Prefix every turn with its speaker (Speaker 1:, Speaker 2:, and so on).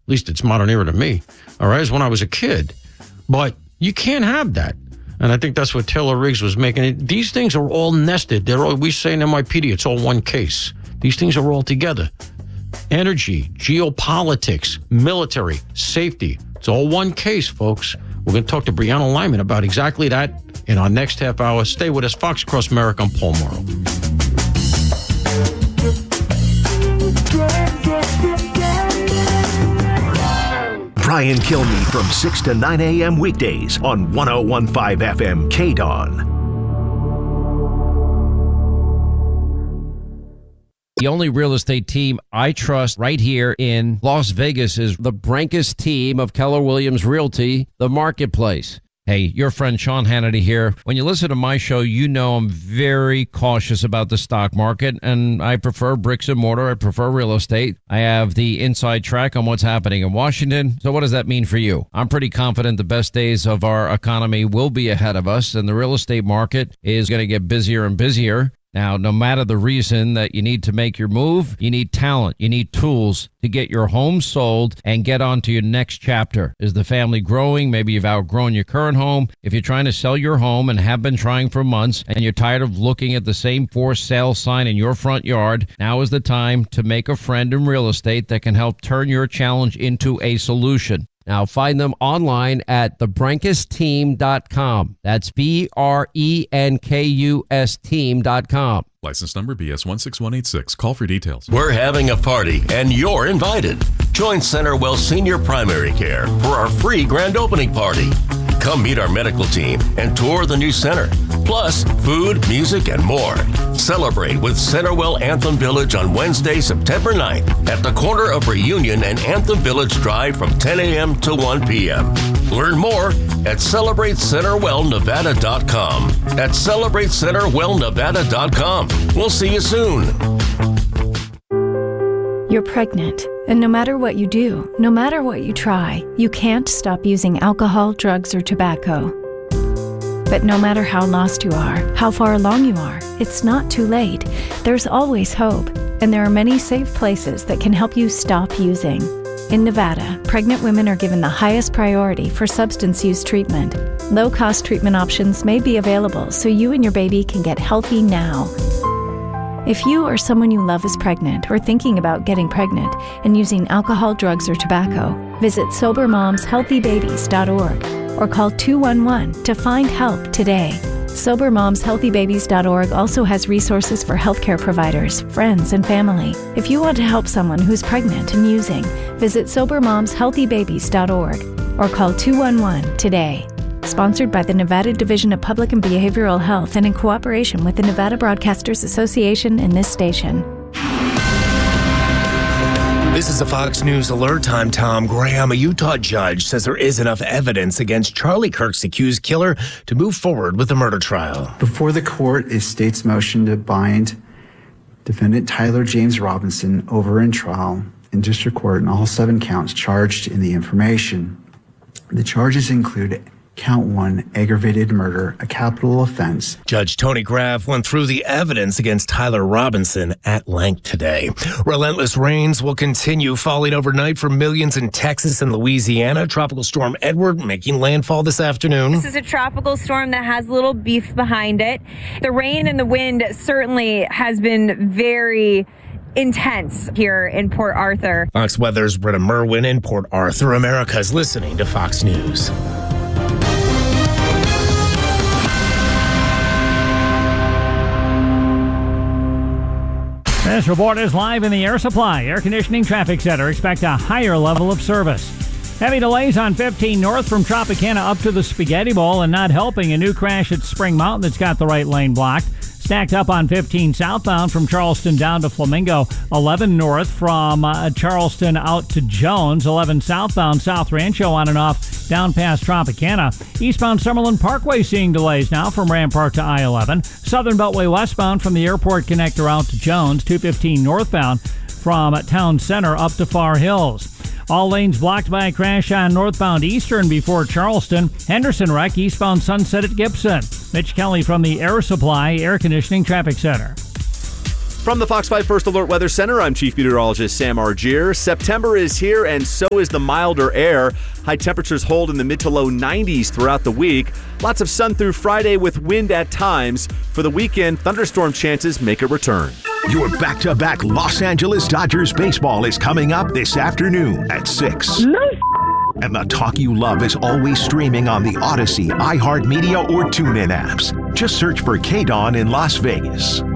Speaker 1: least it's modern era to me. All right, it's when I was a kid. But you can't have that. And I think that's what Taylor Riggs was making it. These things are all nested. We say in NYPD, it's all one case. These things are all together. Energy, geopolitics, military, safety. It's all one case, folks. We're going to talk to Brianna Lyman about exactly that in our next half hour. Stay with us. Fox Across America. I'm Paul Morrow.
Speaker 2: Brian Kilmeade from 6 to 9 a.m. weekdays on 101.5 FM KDON.
Speaker 3: The only real estate team I trust right here in Las Vegas is the Brancas team of Keller Williams Realty, The Marketplace. Hey, your friend Sean Hannity here. When you listen to my show, you know I'm very cautious about the stock market, and I prefer bricks and mortar. I prefer real estate. I have the inside track on what's happening in Washington. So what does that mean for you? I'm pretty confident the best days of our economy will be ahead of us, and the real estate market is going to get busier and busier. Now, no matter the reason that you need to make your move, you need talent, you need tools to get your home sold and get on to your next chapter. Is the family growing? Maybe you've outgrown your current home. If you're trying to sell your home and have been trying for months and you're tired of looking at the same for sale sign in your front yard, now is the time to make a friend in real estate that can help turn your challenge into a solution. Now, find them online at thebrancas.team.com. That's BRENKUS team.com.
Speaker 4: License number BS 16186. Call for details.
Speaker 5: We're having a party, and you're invited. Join CenterWell Senior Primary Care for our free grand opening party. Come meet our medical team and tour the new center. Plus, food, music, and more. Celebrate with CenterWell Anthem Village on Wednesday, September 9th at the corner of Reunion and Anthem Village Drive from 10 a.m. to 1 p.m. Learn more at CelebrateCenterWellNevada.com. At CelebrateCenterWellNevada.com. We'll see you soon.
Speaker 6: You're pregnant, and no matter what you do, no matter what you try, you can't stop using alcohol, drugs, or tobacco. But no matter how lost you are, how far along you are, it's not too late. There's always hope, and there are many safe places that can help you stop using. In Nevada, pregnant women are given the highest priority for substance use treatment. Low-cost treatment options may be available so you and your baby can get healthy now. If you or someone you love is pregnant or thinking about getting pregnant and using alcohol, drugs, or tobacco, visit SoberMomsHealthyBabies.org or call 211 to find help today. SoberMomsHealthyBabies.org also has resources for healthcare providers, friends, and family. If you want to help someone who's pregnant and using, visit SoberMomsHealthyBabies.org or call 211 today. Sponsored by the Nevada Division of Public and Behavioral Health and in cooperation with the Nevada Broadcasters Association and this station.
Speaker 7: This is a Fox News alert. I'm Tom Graham. A Utah judge says there is enough evidence against Charlie Kirk's accused killer to move forward with the murder trial.
Speaker 8: Before the court is state's motion to bind defendant Tyler James Robinson over in trial in district court on all 7 counts charged in the information. The charges include Count 1, aggravated murder, a capital offense.
Speaker 7: Judge Tony Graff went through the evidence against Tyler Robinson at length today. Relentless rains will continue falling overnight for millions in Texas and Louisiana. Tropical Storm Edward making landfall this afternoon.
Speaker 9: This is a tropical storm that has little beef behind it. The rain and the wind certainly has been very intense here in Port Arthur.
Speaker 7: Fox Weather's Britta Merwin in Port Arthur. America's listening to Fox News.
Speaker 10: This report is live in the Air Supply Air Conditioning Traffic Center. Expect a higher level of service. Heavy delays on 15 north from Tropicana up to the Spaghetti Bowl, and not helping, a new crash at Spring Mountain that's got the right lane blocked. Stacked up on 15 southbound from Charleston down to Flamingo. 11 north from Charleston out to Jones. 11 southbound South Rancho on and off down past Tropicana. Eastbound Summerlin Parkway seeing delays now from Rampart to I-11. Southern Beltway westbound from the airport connector out to Jones. 215 northbound from Town Center up to Far Hills. All lanes blocked by a crash on northbound Eastern before Charleston. Henderson wreck eastbound Sunset at Gibson. Mitch Kelly from the Air Supply Air Conditioning Traffic Center.
Speaker 11: From the Fox 5 First Alert Weather Center, I'm Chief Meteorologist Sam Argier. September is here, and so is the milder air. High temperatures hold in the mid to low 90s throughout the week. Lots of sun through Friday with wind at times. For the weekend, thunderstorm chances make a return.
Speaker 2: Your back-to-back Los Angeles Dodgers baseball is coming up this afternoon at 6. And the talk you love is always streaming on the Odyssey, iHeartMedia, or TuneIn apps. Just search for KDAWN in Las Vegas.